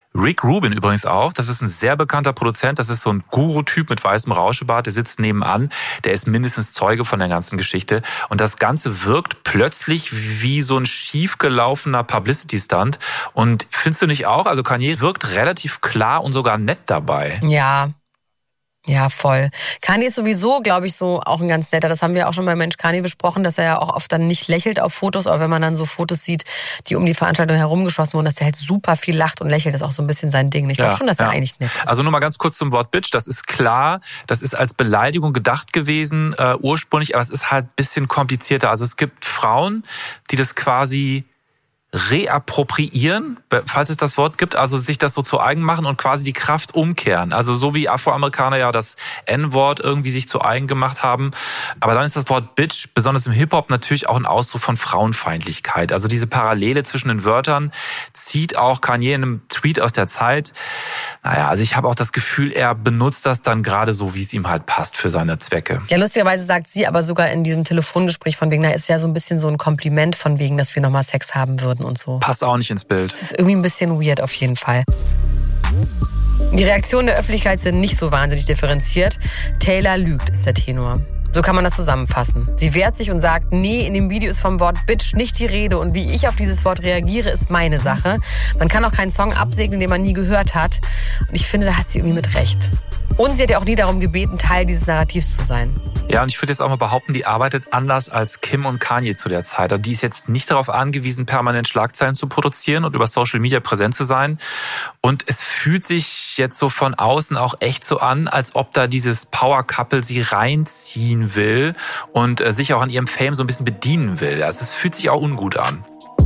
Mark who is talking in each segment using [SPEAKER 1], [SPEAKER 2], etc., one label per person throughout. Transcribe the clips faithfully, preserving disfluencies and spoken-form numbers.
[SPEAKER 1] Rick Rubin übrigens auch, das ist ein sehr bekannter Produzent, das ist so ein Guru-Typ mit weißem Rauschebart, der sitzt nebenan, der ist mindestens Zeuge von der ganzen Geschichte. Und das Ganze wirkt plötzlich wie so ein schiefgelaufener Publicity-Stunt. Und findest du nicht auch, also Kanye wirkt relativ klar und sogar nett dabei.
[SPEAKER 2] Ja. Ja, voll. Kanye ist sowieso, glaube ich, so auch ein ganz netter. Das haben wir auch schon bei Mensch Kanye besprochen, dass er ja auch oft dann nicht lächelt auf Fotos, aber wenn man dann so Fotos sieht, die um die Veranstaltung herumgeschossen wurden, dass der halt super viel lacht und lächelt, ist auch so ein bisschen sein Ding. Ich glaube ja, schon, dass ja. er eigentlich nett ist.
[SPEAKER 1] Also nur mal ganz kurz zum Wort Bitch. Das ist klar, das ist als Beleidigung gedacht gewesen äh, ursprünglich, aber es ist halt ein bisschen komplizierter. Also es gibt Frauen, die das quasi reappropriieren, falls es das Wort gibt, also sich das so zu eigen machen und quasi die Kraft umkehren. Also so wie Afroamerikaner ja das En-Wort irgendwie sich zu eigen gemacht haben. Aber dann ist das Wort Bitch, besonders im Hip-Hop, natürlich auch ein Ausdruck von Frauenfeindlichkeit. Also diese Parallele zwischen den Wörtern zieht auch Kanye in einem Tweet aus der Zeit. Naja, also ich habe auch das Gefühl, er benutzt das dann gerade so, wie es ihm halt passt für seine Zwecke.
[SPEAKER 2] Ja, lustigerweise sagt sie aber sogar in diesem Telefongespräch von wegen, na, ist ja so ein bisschen so ein Kompliment von wegen, dass wir nochmal Sex haben würden und so.
[SPEAKER 1] Passt auch nicht ins Bild.
[SPEAKER 2] Das ist irgendwie ein bisschen weird auf jeden Fall. Die Reaktionen der Öffentlichkeit sind nicht so wahnsinnig differenziert. Taylor lügt, ist der Tenor. So kann man das zusammenfassen. Sie wehrt sich und sagt, nee, in dem Video ist vom Wort Bitch nicht die Rede und wie ich auf dieses Wort reagiere, ist meine Sache. Man kann auch keinen Song absegnen, den man nie gehört hat. Und ich finde, da hat sie irgendwie mit recht. Und sie hat ja auch nie darum gebeten, Teil dieses Narrativs zu sein.
[SPEAKER 1] Ja, und ich würde jetzt auch mal behaupten, die arbeitet anders als Kim und Kanye zu der Zeit. Also die ist jetzt nicht darauf angewiesen, permanent Schlagzeilen zu produzieren und über Social Media präsent zu sein. Und es fühlt sich jetzt so von außen auch echt so an, als ob da dieses Power-Couple sie reinziehen will und sich auch an ihrem Fame so ein bisschen bedienen will. Also es fühlt sich auch ungut an.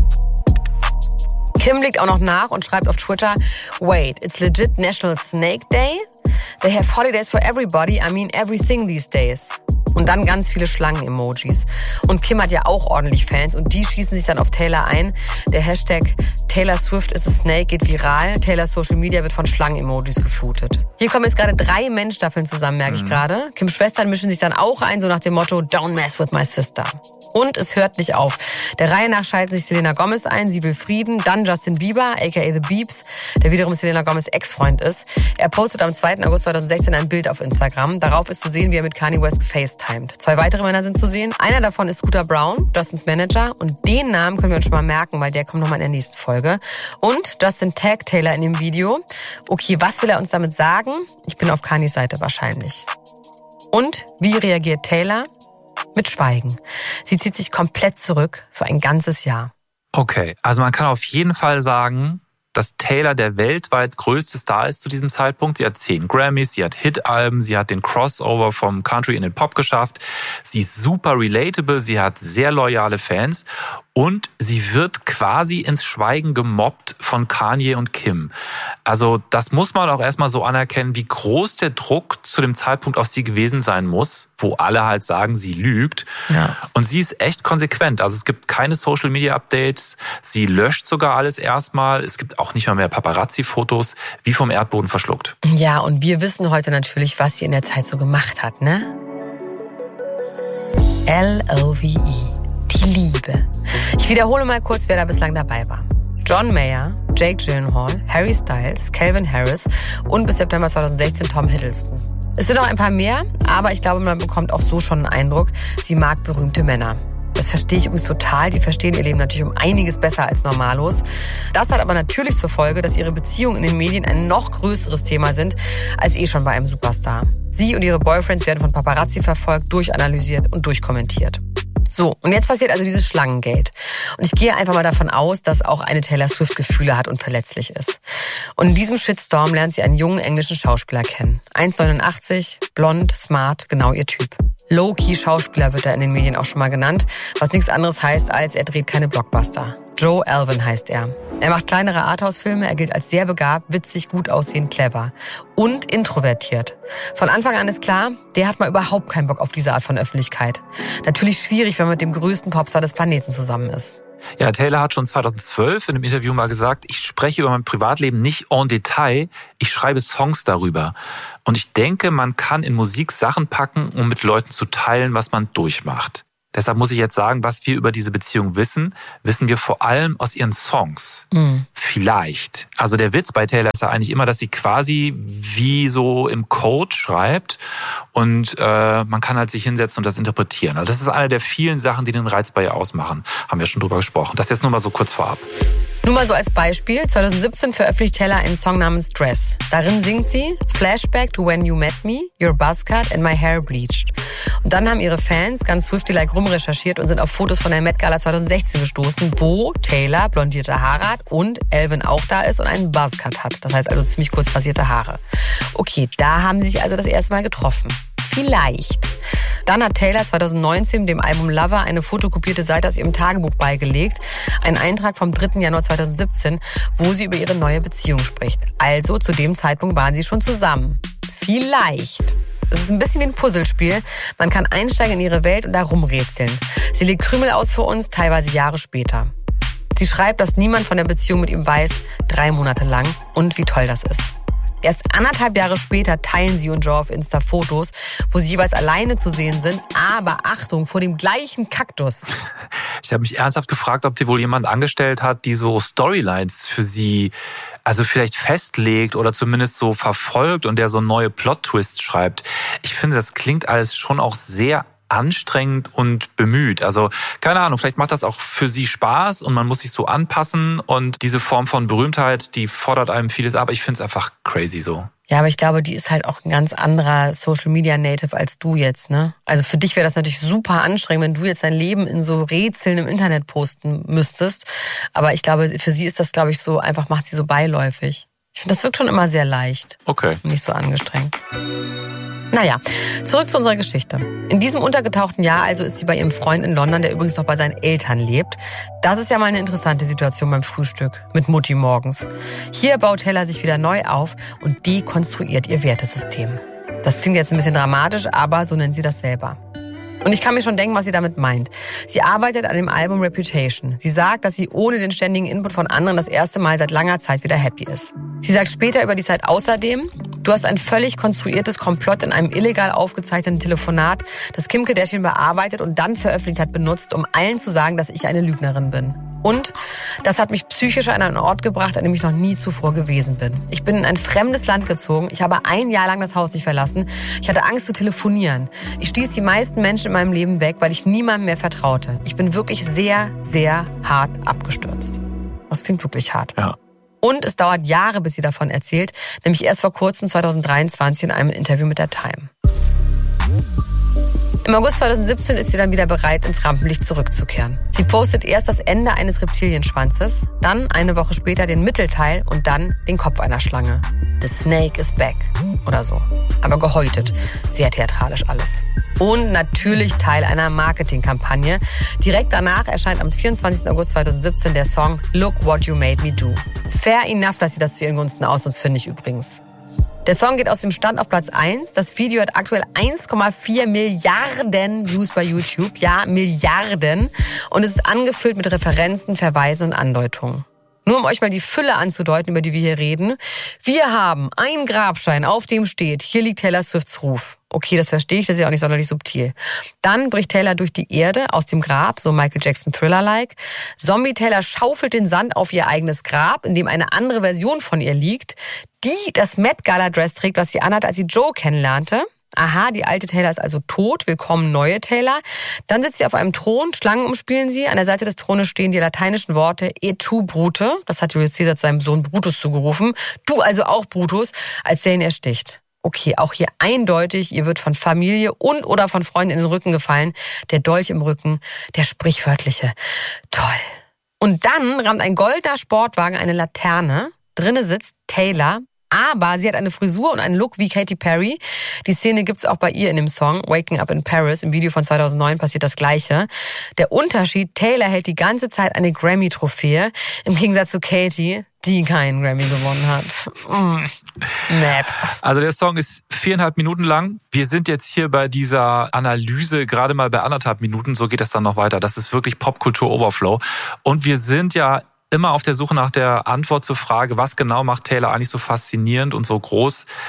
[SPEAKER 2] Kim legt auch noch nach und schreibt auf Twitter, wait, it's legit National Snake Day? They have holidays for everybody, I mean everything these days. Und dann ganz viele Schlangen-Emojis. Und Kim hat ja auch ordentlich Fans und die schießen sich dann auf Taylor ein. Der Hashtag Taylor Swift is a Snake geht viral. Taylors Social Media wird von Schlangen-Emojis geflutet. Hier kommen jetzt gerade drei Mensch-Staffeln zusammen, merke ich gerade. Kims Schwestern mischen sich dann auch ein, so nach dem Motto, don't mess with my sister. Und es hört nicht auf. Der Reihe nach schalten sich Selena Gomez ein, sie will Frieden. Dann Justin Bieber, aka The Biebs, der wiederum Selena Gomez Ex-Freund ist. Er postet am zweiten August zweitausendsechzehn ein Bild auf Instagram. Darauf ist zu sehen, wie er mit Kanye West gefacetimed. Zwei weitere Männer sind zu sehen. Einer davon ist Scooter Braun, Justins Manager. Und den Namen können wir uns schon mal merken, weil der kommt nochmal in der nächsten Folge. Und Justin taggt Taylor in dem Video. Okay, was will er uns damit sagen? Ich bin auf Kanyes Seite wahrscheinlich. Und wie reagiert Taylor? Mit Schweigen. Sie zieht sich komplett zurück für ein ganzes Jahr.
[SPEAKER 1] Okay, also man kann auf jeden Fall sagen, dass Taylor der weltweit größte Star ist zu diesem Zeitpunkt. Sie hat zehn Grammys, sie hat Hit-Alben, sie hat den Crossover vom Country in den Pop geschafft. Sie ist super relatable, sie hat sehr loyale Fans und sie wird quasi ins Schweigen gemobbt von Kanye und Kim. Also das muss man auch erstmal so anerkennen, wie groß der Druck zu dem Zeitpunkt auf sie gewesen sein muss, wo alle halt sagen, sie lügt.
[SPEAKER 2] Ja.
[SPEAKER 1] Und sie ist echt konsequent. Also es gibt keine Social-Media-Updates, sie löscht sogar alles erstmal. Es gibt auch nicht mal mehr Paparazzi-Fotos, wie vom Erdboden verschluckt.
[SPEAKER 2] Ja, und wir wissen heute natürlich, was sie in der Zeit so gemacht hat, ne? L O V E. Die Liebe. Ich wiederhole mal kurz, wer da bislang dabei war. John Mayer, Jake Gyllenhaal, Harry Styles, Calvin Harris und bis September zweitausendsechzehn Tom Hiddleston. Es sind noch ein paar mehr, aber ich glaube, man bekommt auch so schon einen Eindruck, sie mag berühmte Männer. Das verstehe ich übrigens total. Die verstehen ihr Leben natürlich um einiges besser als Normalos. Das hat aber natürlich zur Folge, dass ihre Beziehungen in den Medien ein noch größeres Thema sind als eh schon bei einem Superstar. Sie und ihre Boyfriends werden von Paparazzi verfolgt, durchanalysiert und durchkommentiert. So, und jetzt passiert also dieses Schlangengate. Und ich gehe einfach mal davon aus, dass auch eine Taylor Swift Gefühle hat und verletzlich ist. Und in diesem Shitstorm lernt sie einen jungen englischen Schauspieler kennen. eins Komma neunundachtzig, blond, smart, genau ihr Typ. Low-Key-Schauspieler wird er in den Medien auch schon mal genannt, was nichts anderes heißt, als er dreht keine Blockbuster. Joe Alvin heißt er. Er macht kleinere Arthouse-Filme, er gilt als sehr begabt, witzig, gut aussehend, clever und introvertiert. Von Anfang an ist klar, der hat mal überhaupt keinen Bock auf diese Art von Öffentlichkeit. Natürlich schwierig, wenn man mit dem größten Popstar des Planeten zusammen ist.
[SPEAKER 1] Ja, Taylor hat schon zweitausendzwölf in einem Interview mal gesagt, ich spreche über mein Privatleben nicht en Detail, ich schreibe Songs darüber. Und ich denke, man kann in Musik Sachen packen, um mit Leuten zu teilen, was man durchmacht. Deshalb muss ich jetzt sagen, was wir über diese Beziehung wissen, wissen wir vor allem aus ihren Songs. Mhm. Vielleicht. Also der Witz bei Taylor ist ja eigentlich immer, dass sie quasi wie so im Code schreibt und äh, man kann halt sich hinsetzen und das interpretieren. Also das ist eine der vielen Sachen, die den Reiz bei ihr ausmachen. Haben wir schon drüber gesprochen. Das jetzt nur mal so kurz vorab.
[SPEAKER 2] Nur mal so als Beispiel, zwanzig siebzehn veröffentlicht Taylor einen Song namens Dress. Darin singt sie Flashback to when you met me, your buzzcut and my hair bleached. Und dann haben ihre Fans ganz Swiftie-like rumrecherchiert und sind auf Fotos von der Met Gala zwanzig sechzehn gestoßen, wo Taylor blondierte Haare hat und Elvin auch da ist und einen Buzzcut hat. Das heißt also ziemlich kurz rasierte Haare. Okay, da haben sie sich also das erste Mal getroffen. Vielleicht. Dann hat Taylor zwanzig neunzehn dem Album Lover eine fotokopierte Seite aus ihrem Tagebuch beigelegt. Ein Eintrag vom dritten Januar zwanzig siebzehn, wo sie über ihre neue Beziehung spricht. Also zu dem Zeitpunkt waren sie schon zusammen. Vielleicht. Es ist ein bisschen wie ein Puzzlespiel. Man kann einsteigen in ihre Welt und da rumrätseln. Sie legt Krümel aus für uns, teilweise Jahre später. Sie schreibt, dass niemand von der Beziehung mit ihm weiß, drei Monate lang, und wie toll das ist. Erst anderthalb Jahre später teilen sie und Joe auf Insta Fotos, wo sie jeweils alleine zu sehen sind, aber Achtung, vor dem gleichen Kaktus.
[SPEAKER 1] Ich habe mich ernsthaft gefragt, ob die wohl jemand angestellt hat, die so Storylines für sie also vielleicht festlegt oder zumindest so verfolgt und der so neue Plot-Twists schreibt. Ich finde, das klingt alles schon auch sehr anstrengend und bemüht. Also keine Ahnung, vielleicht macht das auch für sie Spaß und man muss sich so anpassen und diese Form von Berühmtheit, die fordert einem vieles ab. Ich finde es einfach crazy so.
[SPEAKER 2] Ja, aber ich glaube, die ist halt auch ein ganz anderer Social-Media-Native als du jetzt, ne? Also für dich wäre das natürlich super anstrengend, wenn du jetzt dein Leben in so Rätseln im Internet posten müsstest. Aber ich glaube, für sie ist das, glaube ich, so einfach, macht sie so beiläufig. Ich finde, das wirkt schon immer sehr leicht.
[SPEAKER 1] Okay.
[SPEAKER 2] Und nicht so angestrengt. Naja, zurück zu unserer Geschichte. In diesem untergetauchten Jahr also ist sie bei ihrem Freund in London, der übrigens noch bei seinen Eltern lebt. Das ist ja mal eine interessante Situation beim Frühstück mit Mutti morgens. Hier baut Taylor sich wieder neu auf und dekonstruiert ihr Wertesystem. Das klingt jetzt ein bisschen dramatisch, aber so nennt sie das selber. Und ich kann mir schon denken, was sie damit meint. Sie arbeitet an dem Album Reputation. Sie sagt, dass sie ohne den ständigen Input von anderen das erste Mal seit langer Zeit wieder happy ist. Sie sagt später über die Zeit außerdem: Du hast ein völlig konstruiertes Komplott in einem illegal aufgezeichneten Telefonat, das Kim Kardashian bearbeitet und dann veröffentlicht hat, benutzt, um allen zu sagen, dass ich eine Lügnerin bin. Und das hat mich psychisch an einen Ort gebracht, an dem ich noch nie zuvor gewesen bin. Ich bin in ein fremdes Land gezogen. Ich habe ein Jahr lang das Haus nicht verlassen. Ich hatte Angst zu telefonieren. Ich stieß die meisten Menschen in meinem Leben weg, weil ich niemandem mehr vertraute. Ich bin wirklich sehr, sehr hart abgestürzt. Das klingt wirklich hart.
[SPEAKER 1] Ja.
[SPEAKER 2] Und es dauert Jahre, bis sie davon erzählt, nämlich erst vor kurzem, zwanzig dreiundzwanzig, in einem Interview mit der Time. Im August zwanzig siebzehn ist sie dann wieder bereit, ins Rampenlicht zurückzukehren. Sie postet erst das Ende eines Reptilienschwanzes, dann eine Woche später den Mittelteil und dann den Kopf einer Schlange. The snake is back oder so. Aber gehäutet. Sehr theatralisch alles. Und natürlich Teil einer Marketingkampagne. Direkt danach erscheint am vierundzwanzigsten August zwanzig siebzehn der Song Look What You Made Me Do. Fair enough, dass sie das zu ihren Gunsten ausnutzt, finde ich übrigens. Der Song geht aus dem Stand auf Platz eins. Das Video hat aktuell eins Komma vier Milliarden Views bei YouTube. Ja, Milliarden. Und es ist angefüllt mit Referenzen, Verweisen und Andeutungen. Nur um euch mal die Fülle anzudeuten, über die wir hier reden. Wir haben einen Grabstein, auf dem steht: Hier liegt Taylor Swifts Ruf. Okay, das verstehe ich, das ist ja auch nicht sonderlich subtil. Dann bricht Taylor durch die Erde aus dem Grab, so Michael Jackson Thriller-like. Zombie Taylor schaufelt den Sand auf ihr eigenes Grab, in dem eine andere Version von ihr liegt, die das Met Gala Dress trägt, was sie anhat, als sie Joe kennenlernte. Aha, die alte Taylor ist also tot. Willkommen, neue Taylor. Dann sitzt sie auf einem Thron, Schlangen umspielen sie. An der Seite des Thrones stehen die lateinischen Worte Et tu, Brute. Das hat Julius Caesar seinem Sohn Brutus zugerufen. Du also auch, Brutus, als der ihn ersticht. Okay, auch hier eindeutig, ihr wird von Familie und oder von Freunden in den Rücken gefallen. Der Dolch im Rücken, der sprichwörtliche. Toll. Und dann rammt ein goldener Sportwagen eine Laterne. Drinne sitzt Taylor. Aber sie hat eine Frisur und einen Look wie Katy Perry. Die Szene gibt's auch bei ihr in dem Song Waking Up in Paris. Im Video von zweitausendneun passiert das Gleiche. Der Unterschied: Taylor hält die ganze Zeit eine Grammy-Trophäe. Im Gegensatz zu Katy, die keinen Grammy gewonnen hat. Mm. Nap.
[SPEAKER 1] Also der Song ist viereinhalb Minuten lang. Wir sind jetzt hier bei dieser Analyse gerade mal bei anderthalb Minuten. So geht es dann noch weiter. Das ist wirklich Popkultur-Overflow. Und wir sind ja immer auf der Suche nach der Antwort zur Frage, was genau macht Taylor eigentlich so faszinierend und so groß.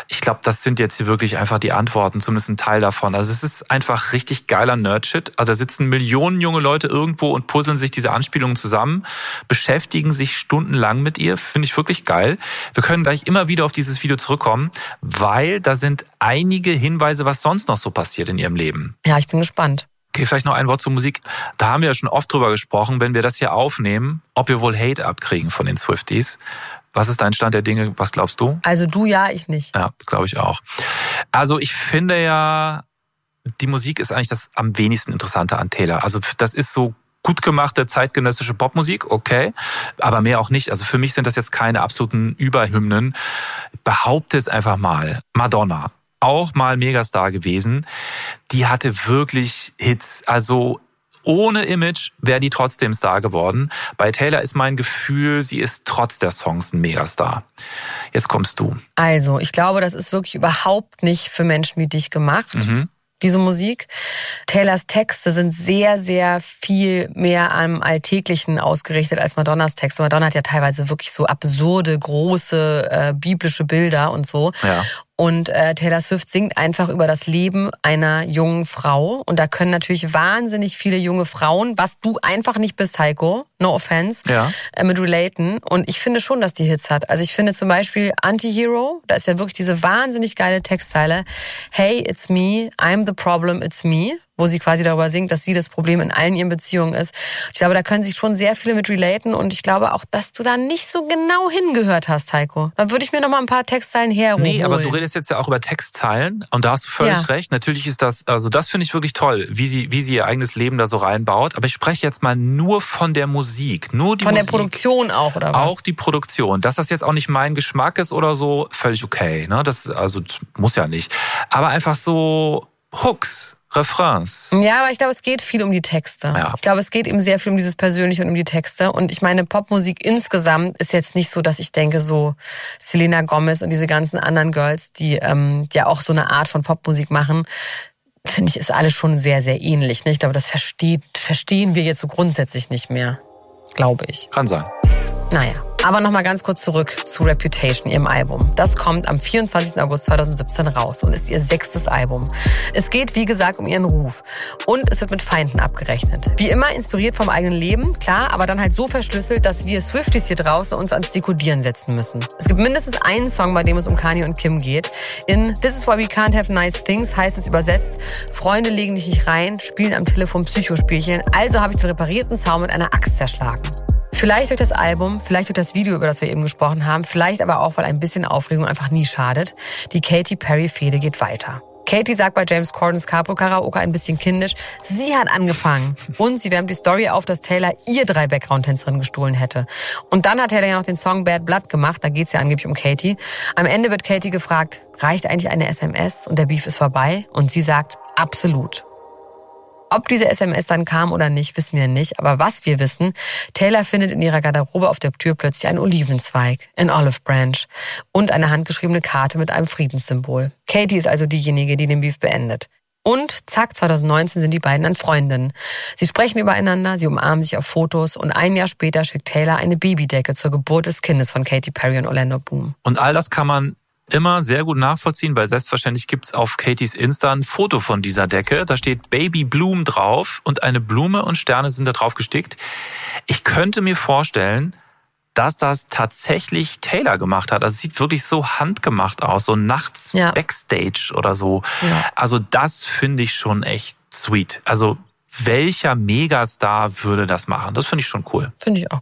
[SPEAKER 1] Ich glaube, das sind jetzt hier wirklich einfach die Antworten, zumindest ein Teil davon. Also es ist einfach richtig geiler Nerdshit. Also da sitzen Millionen junge Leute irgendwo und puzzeln sich diese Anspielungen zusammen, beschäftigen sich stundenlang mit ihr. Finde ich wirklich geil. Wir können gleich immer wieder auf dieses Video zurückkommen, weil da sind einige Hinweise, was sonst noch so passiert in ihrem Leben.
[SPEAKER 2] Ja, ich bin gespannt.
[SPEAKER 1] Okay, vielleicht noch ein Wort zur Musik. Da haben wir ja schon oft drüber gesprochen, wenn wir das hier aufnehmen, ob wir wohl Hate abkriegen von den Swifties. Was ist dein Stand der Dinge? Was glaubst du?
[SPEAKER 2] Also du ja, ich nicht.
[SPEAKER 1] Ja, glaube ich auch. Also ich finde ja, die Musik ist eigentlich das am wenigsten Interessante an Taylor. Also das ist so gut gemachte zeitgenössische Popmusik, okay, aber mehr auch nicht. Also für mich sind das jetzt keine absoluten Überhymnen. Behaupte es einfach mal. Madonna, auch mal Megastar gewesen. Die hatte wirklich Hits. Also ohne Image wäre die trotzdem Star geworden. Bei Taylor ist mein Gefühl, sie ist trotz der Songs ein Megastar. Jetzt kommst du.
[SPEAKER 2] Also, ich glaube, das ist wirklich überhaupt nicht für Menschen wie dich gemacht. Mhm. Diese Musik. Taylors Texte sind sehr, sehr viel mehr am Alltäglichen ausgerichtet als Madonnas Texte. Madonna hat ja teilweise wirklich so absurde, große, äh, biblische Bilder und so.
[SPEAKER 1] Ja.
[SPEAKER 2] Und äh, Taylor Swift singt einfach über das Leben einer jungen Frau. Und da können natürlich wahnsinnig viele junge Frauen, was du einfach nicht bist, Heiko, no offense,
[SPEAKER 1] ja.
[SPEAKER 2] äh, mit relaten. Und ich finde schon, dass die Hits hat. Also ich finde zum Beispiel Anti-Hero, da ist ja wirklich diese wahnsinnig geile Textzeile. Hey, it's me, I'm the problem, it's me. Wo sie quasi darüber singt, dass sie das Problem in allen ihren Beziehungen ist. Ich glaube, da können sich schon sehr viele mit relaten und ich glaube auch, dass du da nicht so genau hingehört hast, Heiko. Da würde ich mir noch mal ein paar Textzeilen herholen.
[SPEAKER 1] Nee, aber du redest jetzt ja auch über Textzeilen und da hast du völlig ja. recht. Natürlich ist das, also das finde ich wirklich toll, wie sie, wie sie ihr eigenes Leben da so reinbaut. Aber ich spreche jetzt mal nur von der Musik, nur die
[SPEAKER 2] Von
[SPEAKER 1] Musik.
[SPEAKER 2] der Produktion auch, oder was?
[SPEAKER 1] Auch die Produktion. Dass das jetzt auch nicht mein Geschmack ist oder so, völlig okay. Ne? Das, also muss ja nicht. Aber einfach so Hooks. Refrains.
[SPEAKER 2] Ja, aber ich glaube, es geht viel um die Texte.
[SPEAKER 1] Ja.
[SPEAKER 2] Ich glaube, es geht eben sehr viel um dieses Persönliche und um die Texte. Und ich meine, Popmusik insgesamt ist jetzt nicht so, dass ich denke, so Selena Gomez und diese ganzen anderen Girls, die ähm, ja auch so eine Art von Popmusik machen, finde ich, ist alles schon sehr, sehr ähnlich. Ne? Ich glaube, das versteht, verstehen wir jetzt so grundsätzlich nicht mehr, glaube ich.
[SPEAKER 1] Kann sein.
[SPEAKER 2] Naja, aber nochmal ganz kurz zurück zu Reputation, ihrem Album. Das kommt am vierundzwanzigsten August zweitausendsiebzehn raus und ist ihr sechstes Album. Es geht, wie gesagt, um ihren Ruf. Und es wird mit Feinden abgerechnet. Wie immer inspiriert vom eigenen Leben, klar, aber dann halt so verschlüsselt, dass wir Swifties hier draußen uns ans Dekodieren setzen müssen. Es gibt mindestens einen Song, bei dem es um Kanye und Kim geht. In This is why we can't have nice things heißt es übersetzt, Freunde legen dich nicht rein, spielen am Telefon Psychospielchen, also habe ich den reparierten Zaun mit einer Axt zerschlagen. Vielleicht durch das Album, vielleicht durch das Video, über das wir eben gesprochen haben, vielleicht aber auch, weil ein bisschen Aufregung einfach nie schadet. Die Katy Perry-Fehde geht weiter. Katy sagt bei James Cordens Capo-Karaoke ein bisschen kindisch, sie hat angefangen. Und sie wärmt die Story auf, dass Taylor ihr drei Background-Tänzerinnen gestohlen hätte. Und dann hat Taylor ja noch den Song Bad Blood gemacht, da geht's ja angeblich um Katy. Am Ende wird Katy gefragt, reicht eigentlich eine S M S und der Beef ist vorbei? Und sie sagt, absolut. Ob diese S M S dann kam oder nicht, wissen wir nicht. Aber was wir wissen, Taylor findet in ihrer Garderobe auf der Tür plötzlich einen Olivenzweig, ein Olive Branch und eine handgeschriebene Karte mit einem Friedenssymbol. Katy ist also diejenige, die den Beef beendet. Und zack, zweitausendneunzehn sind die beiden dann Freundinnen. Sie sprechen übereinander, sie umarmen sich auf Fotos und ein Jahr später schickt Taylor eine Babydecke zur Geburt des Kindes von Katy Perry und Orlando Bloom.
[SPEAKER 1] Und all das kann man immer sehr gut nachvollziehen, weil selbstverständlich gibt's auf Katys Insta ein Foto von dieser Decke. Da steht Baby Bloom drauf und eine Blume und Sterne sind da drauf gestickt. Ich könnte mir vorstellen, dass das tatsächlich Taylor gemacht hat. Also es sieht wirklich so handgemacht aus, so nachts ja. Backstage oder so. Ja. Also das finde ich schon echt sweet. Also welcher Megastar würde das machen? Das finde ich schon cool.
[SPEAKER 2] Finde ich auch.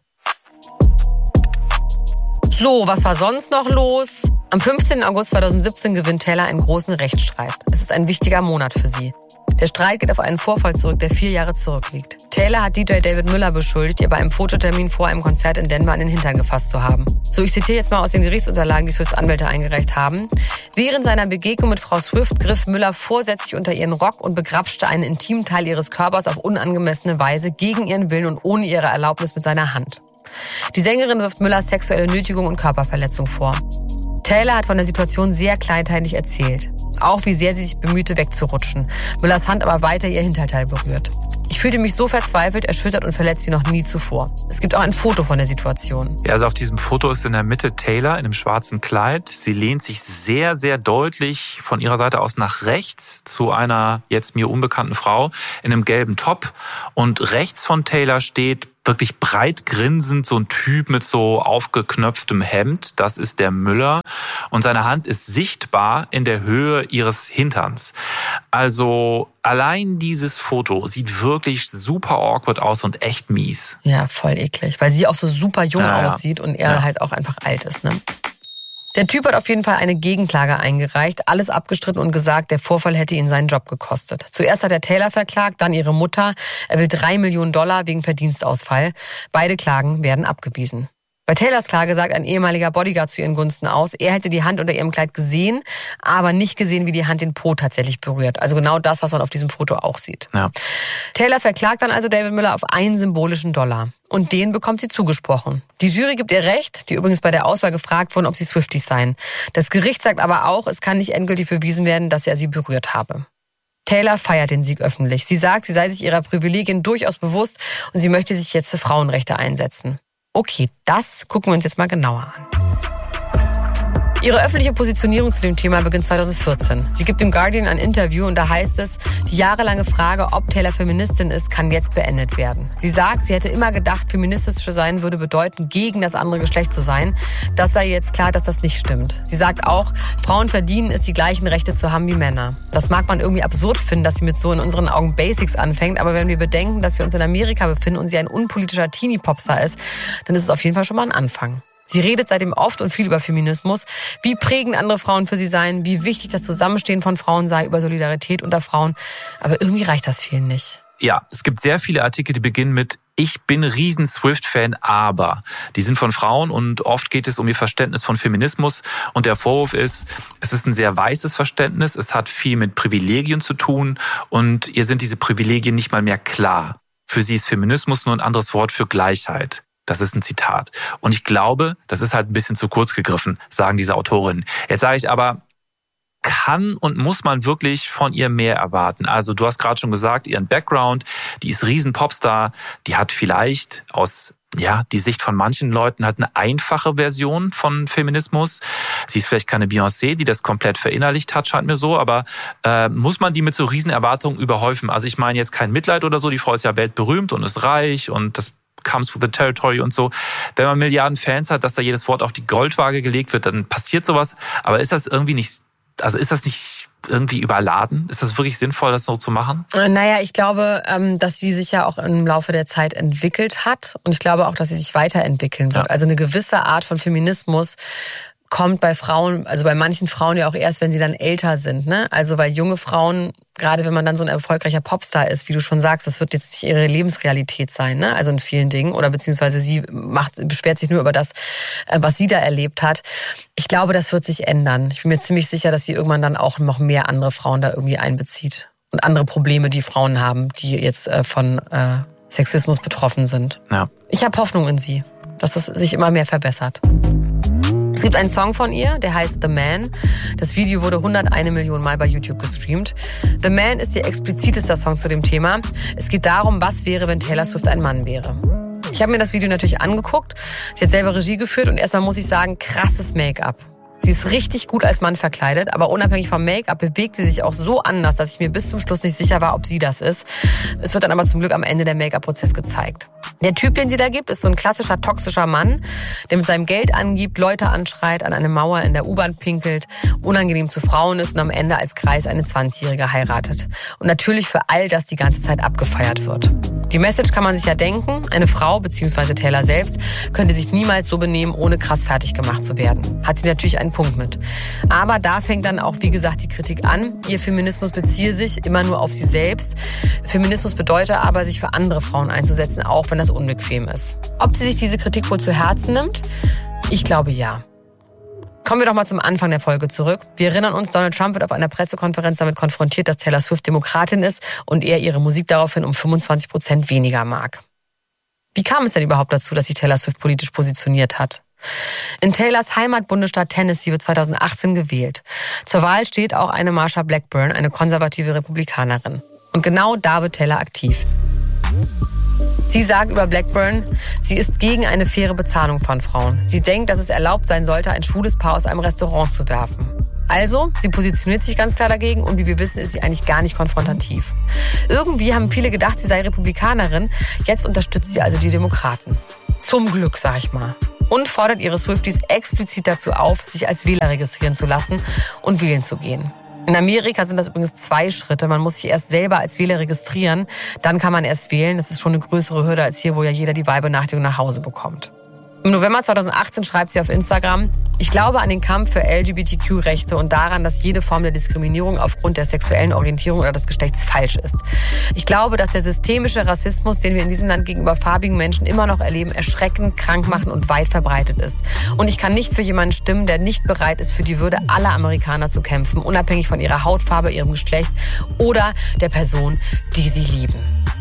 [SPEAKER 2] So, was war sonst noch los? Am fünfzehnten August zweitausendsiebzehn gewinnt Taylor einen großen Rechtsstreit. Es ist ein wichtiger Monat für sie. Der Streit geht auf einen Vorfall zurück, der vier Jahre zurückliegt. Taylor hat D J David Müller beschuldigt, ihr bei einem Fototermin vor einem Konzert in Denver an den Hintern gefasst zu haben. So, ich zitiere jetzt mal aus den Gerichtsunterlagen, die Swifts Anwälte eingereicht haben. Während seiner Begegnung mit Frau Swift griff Müller vorsätzlich unter ihren Rock und begrapschte einen intimen Teil ihres Körpers auf unangemessene Weise gegen ihren Willen und ohne ihre Erlaubnis mit seiner Hand. Die Sängerin wirft Müller sexuelle Nötigung und Körperverletzung vor. Taylor hat von der Situation sehr kleinteilig erzählt. Auch wie sehr sie sich bemühte, wegzurutschen. Millers Hand aber weiter ihr Hinterteil berührt. Ich fühlte mich so verzweifelt, erschüttert und verletzt wie noch nie zuvor. Es gibt auch ein Foto von der Situation.
[SPEAKER 1] Ja, also auf diesem Foto ist in der Mitte Taylor in einem schwarzen Kleid. Sie lehnt sich sehr, sehr deutlich von ihrer Seite aus nach rechts zu einer jetzt mir unbekannten Frau in einem gelben Top. Und rechts von Taylor steht wirklich breit grinsend so ein Typ mit so aufgeknöpftem Hemd. Das ist der Müller. Und seine Hand ist sichtbar in der Höhe ihres Hinterns. Also allein dieses Foto sieht wirklich super awkward aus und echt mies.
[SPEAKER 2] Ja, voll eklig. Weil sie auch so super jung ja, aussieht und er ja. halt auch einfach alt ist, ne? Der Typ hat auf jeden Fall eine Gegenklage eingereicht, alles abgestritten und gesagt, der Vorfall hätte ihn seinen Job gekostet. Zuerst hat er Taylor verklagt, dann ihre Mutter. Er will drei Millionen Dollar wegen Verdienstausfall. Beide Klagen werden abgewiesen. Bei Taylors Klage sagt ein ehemaliger Bodyguard zu ihren Gunsten aus, er hätte die Hand unter ihrem Kleid gesehen, aber nicht gesehen, wie die Hand den Po tatsächlich berührt. Also genau das, was man auf diesem Foto auch sieht. Ja. Taylor verklagt dann also David Müller auf einen symbolischen Dollar. Und den bekommt sie zugesprochen. Die Jury gibt ihr Recht, die übrigens bei der Auswahl gefragt wurden, ob sie Swifties seien. Das Gericht sagt aber auch, es kann nicht endgültig bewiesen werden, dass er sie berührt habe. Taylor feiert den Sieg öffentlich. Sie sagt, sie sei sich ihrer Privilegien durchaus bewusst und sie möchte sich jetzt für Frauenrechte einsetzen. Okay, das gucken wir uns jetzt mal genauer an. Ihre öffentliche Positionierung zu dem Thema beginnt zweitausendvierzehn. Sie gibt dem Guardian ein Interview und da heißt es, die jahrelange Frage, ob Taylor Feministin ist, kann jetzt beendet werden. Sie sagt, sie hätte immer gedacht, feministisch zu sein würde bedeuten, gegen das andere Geschlecht zu sein. Das sei jetzt klar, dass das nicht stimmt. Sie sagt auch, Frauen verdienen es, die gleichen Rechte zu haben wie Männer. Das mag man irgendwie absurd finden, dass sie mit so in unseren Augen Basics anfängt, aber wenn wir bedenken, dass wir uns in Amerika befinden und sie ein unpolitischer Teenie-Popstar ist, dann ist es auf jeden Fall schon mal ein Anfang. Sie redet seitdem oft und viel über Feminismus, wie prägend andere Frauen für sie seien, wie wichtig das Zusammenstehen von Frauen sei, über Solidarität unter Frauen. Aber irgendwie reicht das vielen nicht.
[SPEAKER 1] Ja, es gibt sehr viele Artikel, die beginnen mit ich bin riesen Swift-Fan, aber die sind von Frauen und oft geht es um ihr Verständnis von Feminismus und der Vorwurf ist, es ist ein sehr weißes Verständnis, es hat viel mit Privilegien zu tun und ihr sind diese Privilegien nicht mal mehr klar. Für sie ist Feminismus nur ein anderes Wort für Gleichheit. Das ist ein Zitat. Und ich glaube, das ist halt ein bisschen zu kurz gegriffen, sagen diese Autorinnen. Jetzt sage ich aber, kann und muss man wirklich von ihr mehr erwarten? Also du hast gerade schon gesagt, ihren Background, die ist riesen Popstar, die hat vielleicht aus ja die Sicht von manchen Leuten hat eine einfache Version von Feminismus. Sie ist vielleicht keine Beyoncé, die das komplett verinnerlicht hat, scheint mir so, aber äh, muss man die mit so riesen Erwartungen überhäufen? Also ich meine jetzt kein Mitleid oder so, die Frau ist ja weltberühmt und ist reich und das comes with the territory und so. Wenn man Milliarden Fans hat, dass da jedes Wort auf die Goldwaage gelegt wird, dann passiert sowas. Aber ist das irgendwie nicht, also ist das nicht irgendwie überladen? Ist das wirklich sinnvoll, das so zu machen?
[SPEAKER 2] Naja, ich glaube, dass sie sich ja auch im Laufe der Zeit entwickelt hat. Und ich glaube auch, dass sie sich weiterentwickeln wird. Ja. Also eine gewisse Art von Feminismus kommt bei Frauen, also bei manchen Frauen ja auch erst, wenn sie dann älter sind, ne? Also weil junge Frauen, gerade wenn man dann so ein erfolgreicher Popstar ist, wie du schon sagst, das wird jetzt nicht ihre Lebensrealität sein, ne? Also in vielen Dingen oder beziehungsweise sie macht, beschwert sich nur über das, was sie da erlebt hat. Ich glaube, das wird sich ändern. Ich bin mir ziemlich sicher, dass sie irgendwann dann auch noch mehr andere Frauen da irgendwie einbezieht und andere Probleme, die Frauen haben, die jetzt von äh, Sexismus betroffen sind. Ja. Ich habe Hoffnung in sie, dass das sich immer mehr verbessert. Es gibt einen Song von ihr, der heißt The Man. Das Video wurde hunderteine Million Mal bei YouTube gestreamt. The Man ist ihr explizitester Song zu dem Thema. Es geht darum, was wäre, wenn Taylor Swift ein Mann wäre. Ich habe mir das Video natürlich angeguckt. Sie hat selber Regie geführt und erstmal muss ich sagen, krasses Make-up. Sie ist richtig gut als Mann verkleidet, aber unabhängig vom Make-up bewegt sie sich auch so anders, dass ich mir bis zum Schluss nicht sicher war, ob sie das ist. Es wird dann aber zum Glück am Ende der Make-up-Prozess gezeigt. Der Typ, den sie da gibt, ist so ein klassischer toxischer Mann, der mit seinem Geld angibt, Leute anschreit, an eine Mauer in der U-Bahn pinkelt, unangenehm zu Frauen ist und am Ende als Kreis eine zwanzigjährige heiratet. Und natürlich für all das die ganze Zeit abgefeiert wird. Die Message kann man sich ja denken, eine Frau bzw. Taylor selbst könnte sich niemals so benehmen, ohne krass fertig gemacht zu werden. Hat sie natürlich einen Punkt mit. Aber da fängt dann auch, wie gesagt, die Kritik an. Ihr Feminismus beziehe sich immer nur auf sie selbst. Feminismus bedeutet aber, sich für andere Frauen einzusetzen, auch wenn das unbequem ist. Ob sie sich diese Kritik wohl zu Herzen nimmt? Ich glaube ja. Kommen wir doch mal zum Anfang der Folge zurück. Wir erinnern uns, Donald Trump wird auf einer Pressekonferenz damit konfrontiert, dass Taylor Swift Demokratin ist und er ihre Musik daraufhin um fünfundzwanzig Prozent weniger mag. Wie kam es denn überhaupt dazu, dass sich Taylor Swift politisch positioniert hat? In Taylors Heimatbundesstaat Tennessee wird zweitausendachtzehn gewählt. Zur Wahl steht auch eine Marsha Blackburn, eine konservative Republikanerin. Und genau da wird Taylor aktiv. Sie sagt über Blackburn, sie ist gegen eine faire Bezahlung von Frauen. Sie denkt, dass es erlaubt sein sollte, ein schwules Paar aus einem Restaurant zu werfen. Also, sie positioniert sich ganz klar dagegen und wie wir wissen, ist sie eigentlich gar nicht konfrontativ. Irgendwie haben viele gedacht, sie sei Republikanerin. Jetzt unterstützt sie also die Demokraten. Zum Glück, sag ich mal. Und fordert ihre Swifties explizit dazu auf, sich als Wähler registrieren zu lassen und wählen zu gehen. In Amerika sind das übrigens zwei Schritte. Man muss sich erst selber als Wähler registrieren, dann kann man erst wählen. Das ist schon eine größere Hürde als hier, wo ja jeder die Wahlbenachrichtigung nach Hause bekommt. Im November zweitausendachtzehn schreibt sie auf Instagram: Ich glaube an den Kampf für L G B T Q-Rechte und daran, dass jede Form der Diskriminierung aufgrund der sexuellen Orientierung oder des Geschlechts falsch ist. Ich glaube, dass der systemische Rassismus, den wir in diesem Land gegenüber farbigen Menschen immer noch erleben, erschreckend, krankmachend und weit verbreitet ist. Und ich kann nicht für jemanden stimmen, der nicht bereit ist, für die Würde aller Amerikaner zu kämpfen, unabhängig von ihrer Hautfarbe, ihrem Geschlecht oder der Person, die sie lieben.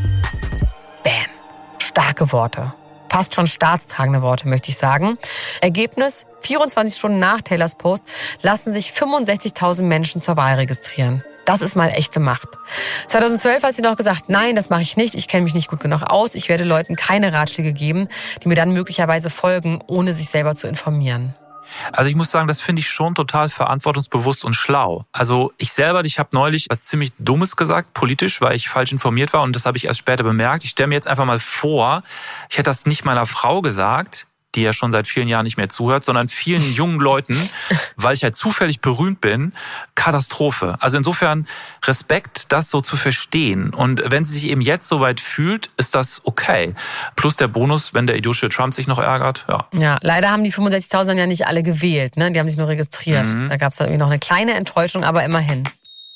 [SPEAKER 2] Bam. Starke Worte. Fast schon staatstragende Worte, möchte ich sagen. Ergebnis: vierundzwanzig Stunden nach Taylors Post lassen sich fünfundsechzigtausend Menschen zur Wahl registrieren. Das ist mal echte Macht. zweitausendzwölf hat sie noch gesagt, nein, das mache ich nicht, ich kenne mich nicht gut genug aus, ich werde Leuten keine Ratschläge geben, die mir dann möglicherweise folgen, ohne sich selber zu informieren.
[SPEAKER 1] Also ich muss sagen, das finde ich schon total verantwortungsbewusst und schlau. Also ich selber, ich habe neulich was ziemlich Dummes gesagt, politisch, weil ich falsch informiert war und das habe ich erst später bemerkt. Ich stelle mir jetzt einfach mal vor, ich hätte das nicht meiner Frau gesagt, die ja schon seit vielen Jahren nicht mehr zuhört, sondern vielen jungen Leuten, weil ich halt zufällig berühmt bin. Katastrophe. Also insofern Respekt, das so zu verstehen. Und wenn sie sich eben jetzt so weit fühlt, ist das okay. Plus der Bonus, wenn der idiotische Trump sich noch ärgert. Ja,
[SPEAKER 2] ja, leider haben die fünfundsechzigtausend ja nicht alle gewählt. Ne? Die haben sich nur registriert. Mhm. Da gab es dann irgendwie noch eine kleine Enttäuschung, aber immerhin.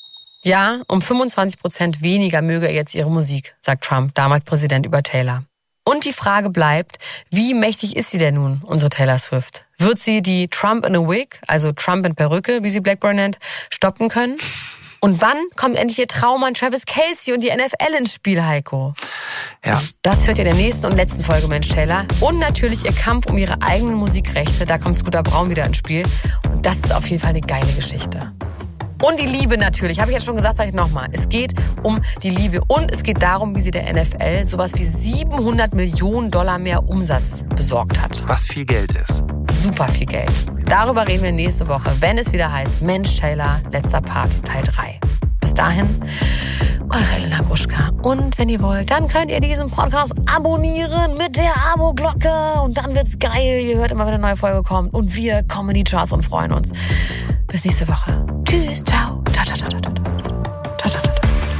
[SPEAKER 2] Ja, um fünfundzwanzig Prozent weniger möge er jetzt ihre Musik, sagt Trump, damals Präsident, über Taylor. Und die Frage bleibt, wie mächtig ist sie denn nun, unsere Taylor Swift? Wird sie die Trump in a Wig, also Trump in Perücke, wie sie Blackburn nennt, stoppen können? Und wann kommt endlich ihr Traummann Travis Kelce und die N F L ins Spiel, Heiko?
[SPEAKER 1] Ja.
[SPEAKER 2] Das hört ihr in der nächsten und letzten Folge Mensch Taylor. Und natürlich ihr Kampf um ihre eigenen Musikrechte, da kommt Scooter Braun wieder ins Spiel. Und das ist auf jeden Fall eine geile Geschichte. Und die Liebe natürlich, habe ich jetzt schon gesagt, sage ich nochmal. Es geht um die Liebe und es geht darum, wie sie der N F L sowas wie siebenhundert Millionen Dollar mehr Umsatz besorgt hat.
[SPEAKER 1] Was viel Geld ist.
[SPEAKER 2] Super viel Geld. Darüber reden wir nächste Woche, wenn es wieder heißt Mensch Taylor, letzter Part, Teil drei. Bis dahin, eure Elena Gruschka. Und wenn ihr wollt, dann könnt ihr diesen Podcast abonnieren mit der Abo-Glocke. Und dann wird's geil. Ihr hört immer, wenn eine neue Folge kommt. Und wir kommen in die Charts und freuen uns. Bis nächste Woche. Tschüss, ciao. Ciao, ciao, ciao, ciao, ciao, ciao, ciao.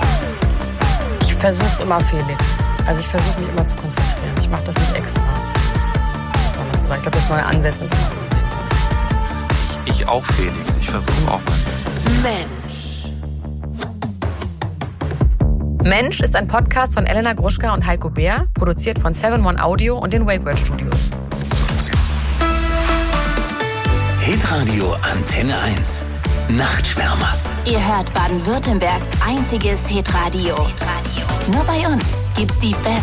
[SPEAKER 2] Ich versuch's immer, Felix. Also ich versuche mich immer zu konzentrieren. Ich mache das nicht extra. Ich glaube, das neue Ansetzen ist immer so ein Ding.
[SPEAKER 1] Ich, ich auch, Felix. Ich versuche auch mein Bestes.
[SPEAKER 2] Mensch. Mensch ist ein Podcast von Elena Gruschka und Heiko Bär, produziert von seven one Audio und den Wake Word Studios.
[SPEAKER 3] Hitradio Antenne eins. Nachtschwärmer.
[SPEAKER 4] Ihr hört Baden-Württembergs einziges Hitradio. Nur bei uns gibt's die besten